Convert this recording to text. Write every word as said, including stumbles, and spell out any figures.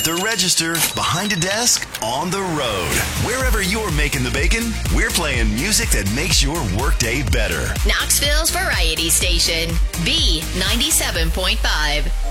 at the register, behind a desk, on the road. Wherever you're making the bacon, we're playing music that makes your workday better. Knoxville's Variety Station, B ninety-seven point five.